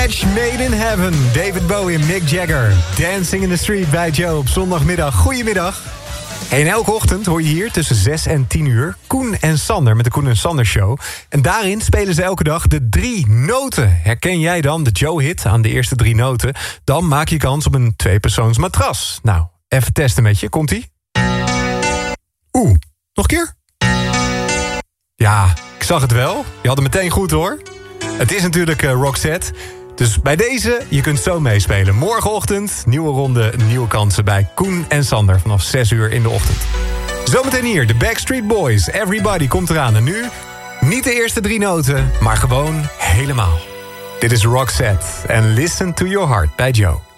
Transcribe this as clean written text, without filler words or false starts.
Match made in heaven. David Bowie en Mick Jagger. Dancing in the Street bij Joe op zondagmiddag. Goedemiddag. En elke ochtend hoor je hier tussen 6 en 10 uur... Koen en Sander met de Koen en Sander Show. En daarin spelen ze elke dag de 3 noten. Herken jij dan de Joe-hit aan de eerste 3 noten? Dan maak je kans op een 2-persoons matras. Nou, even testen met je. Komt-ie? Nog een keer? Ja, ik zag het wel. Je had het meteen goed, hoor. Het is natuurlijk Roxette. Dus bij deze, je kunt zo meespelen. Morgenochtend, nieuwe ronde, nieuwe kansen bij Koen en Sander. Vanaf 6 uur in de ochtend. Zometeen hier, de Backstreet Boys. Everybody komt eraan. En nu, niet de eerste 3 noten, maar gewoon helemaal. Dit is Roxette en Listen to Your Heart bij Joe.